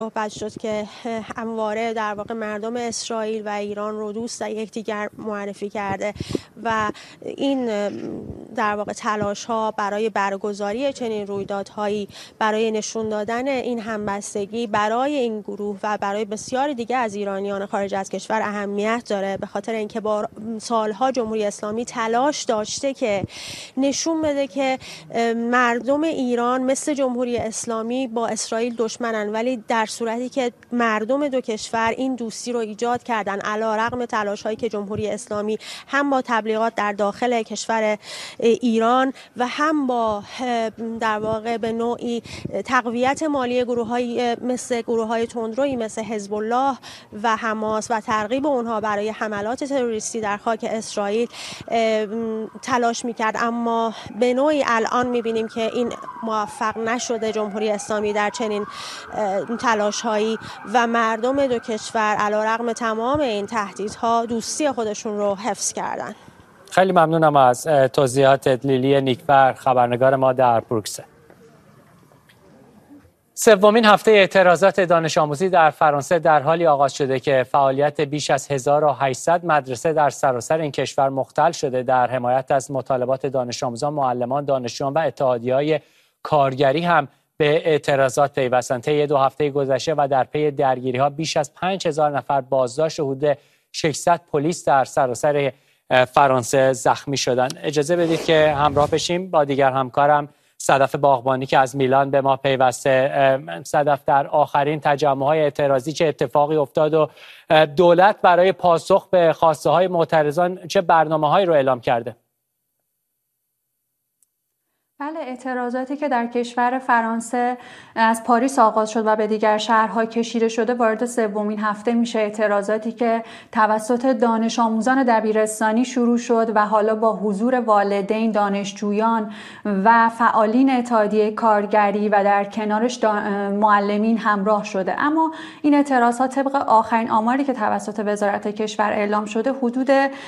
صحبت شد که همواره در واقع مردم اسرائیل و ایران رو دوست یکدیگر معرفی کرده و این در واقع تلاش ها برای برگزاری چنین رویدادهایی برای نشون دادن این همبستگی برای این گروه و برای بسیاری دیگه از ایرانیان خارج از کشور اهمیت داره، به خاطر اینکه با سالها جمهوری اسلامی تلاش داشته که نشون بده که مردم ایران مثل جمهوری اسلامی با اسرائیل دشمنن، ولی در صورتی که مردم دو کشور این دوستی رو ایجاد کردن علیرغم تلاش‌هایی که جمهوری اسلامی هم با تبلیغات در داخل کشور ایران و هم با در واقع به نوعی تقویت مالی گروه‌های مثل گروه‌های تندرویی مثل حزب الله و حماس و ترغیب اونها برای حملات تروریستی در خاک اسرائیل تلاش می‌کرد، اما به نوعی الان می‌بینیم که این موفق نشده جمهوری اسلامی در چنین تلاش‌هایی و مردم دو کشور علیرغم تمام این تهدیدها دوستی خودشون رو حفظ کردن. خیلی ممنونم از توضیحات لیلی نیکبر، خبرنگار ما در بروکسل. سومین هفته اعتراضات دانش آموزی در فرانسه در حالی آغاز شده که فعالیت بیش از 1800 مدرسه در سراسر این کشور مختل شده در حمایت از مطالبات دانش آموزان، معلمان، دانشجویان و اتحادیه‌های کارگری هم به اعتراضات پیوستند. طی 2 هفته گذشته و در پی درگیری‌ها بیش از 5000 نفر بازداشت و حدود 600 پلیس در سراسر فرانسه زخمی شدند. اجازه بدید که همراه بشیم با دیگر همکارم صدف باغبانی که از میلان به ما پیوسته. صدف، در آخرین تجمع‌های اعتراضی چه اتفاقی افتاد و دولت برای پاسخ به خواسته‌های معترضان چه برنامه‌هایی رو اعلام کرده؟ بله، اعتراضاتی که در کشور فرانسه از پاریس آغاز شد و به دیگر شهرها کشیده شده وارد سومین هفته میشه. اعتراضاتی که توسط دانش آموزان دبیرستانی شروع شد و حالا با حضور والدین، دانشجویان و فعالین اتحادیه کارگری و در کنارش معلمین همراه شده. اما این اعتراضات طبق آخرین آماری که توسط وزارت کشور اعلام شده حدود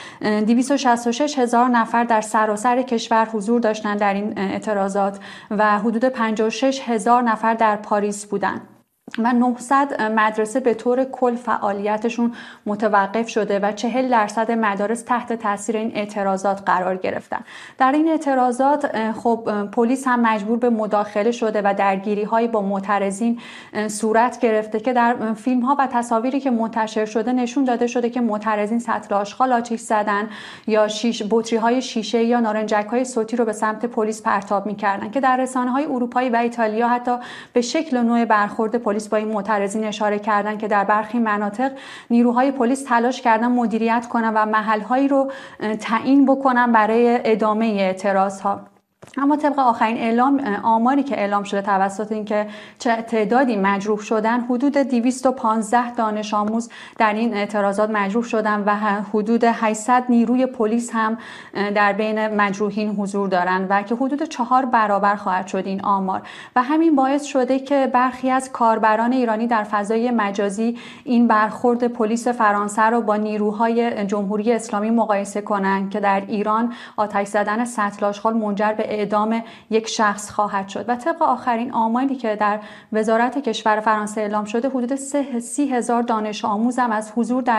266000 نفر در سراسر کشور حضور داشتند در این اعتراضات و حدود 56000 نفر در پاریس بودند و 900 مدرسه به طور کل فعالیتشون متوقف شده و 40% مدارس تحت تاثیر این اعتراضات قرار گرفتن. در این اعتراضات خب پلیس هم مجبور به مداخله شده و درگیری‌هایی با معترضین صورت گرفته که در فیلم‌ها و تصاویری که منتشر شده نشون داده شده که معترضین سطل آشغال آتش زدن یا بطری‌های شیشه یا نارنجک‌های صوتی رو به سمت پلیس پرتاب می‌کردن که در رسانه‌های اروپایی و ایتالیا حتی به شکل و نوع برخورد پلیس با این معترضین اشاره کردن که در برخی مناطق نیروهای پلیس تلاش کردن مدیریت کنن و محلهایی رو تعیین بکنن برای ادامه اعتراضها. اما طبق آخرین آماری که اعلام شده توسط اینکه چه تعدادی مجروح شدن، حدود 215 دانش آموز در این اعتراضات مجروح شدن و حدود 800 نیروی پلیس هم در بین مجروحین حضور دارند و که حدود 4 برابر خواهد شد این آمار و همین باعث شده که برخی از کاربران ایرانی در فضای مجازی این برخورد پلیس فرانسه رو با نیروهای جمهوری اسلامی مقایسه کنند که در ایران آتش زدن سطل آشغال منجر به اعدام یک شخص خواهد شد و طبق آخرین آماری که در وزارت کشور فرانسه اعلام شده حدود 30,000 دانش آموز هم از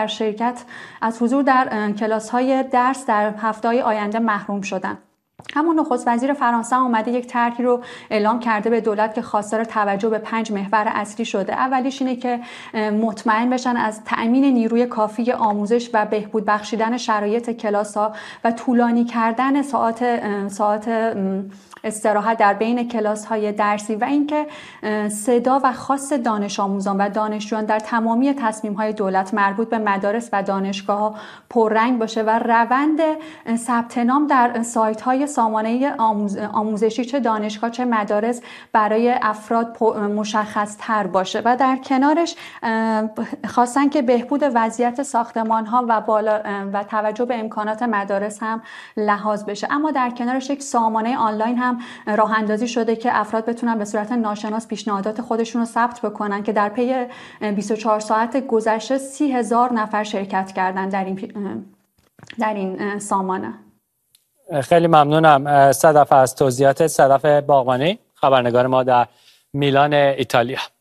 حضور در کلاس‌های درس در هفته‌های آینده محروم شدند. همون نخست وزیر فرانسه اومده یک طرحی رو اعلام کرده به دولت که خواستار توجه به 5 محور اصلی شده. اولیش اینه که مطمئن بشن از تأمین نیروی کافی آموزش و بهبود بخشیدن شرایط کلاس‌ها و طولانی کردن ساعات استراحت در بین کلاس‌های درسی و اینکه صدا و خواست دانش آموزان و دانشجویان در تمامی تصمیم‌های دولت مربوط به مدارس و دانشگاه‌ها پررنگ باشه و روند ثبت نام در سایت‌های سامانه آموزشی چه دانشگاه چه مدارس برای افراد مشخص‌تر باشه و در کنارش خواستن که بهبود وضعیت ساختمان‌ها و توجه به امکانات مدارس هم لحاظ بشه. اما در کنارش یک سامانه آنلاین هم راه اندازی شده که افراد بتونن به صورت ناشناس پیشنهادات خودشون رو ثبت بکنن که در پی 24 ساعت گذشته 30,000 نفر شرکت کردن در این سامانه. خیلی ممنونم صدف از توضیحات. صدف باغبانی، خبرنگار ما در میلان ایتالیا.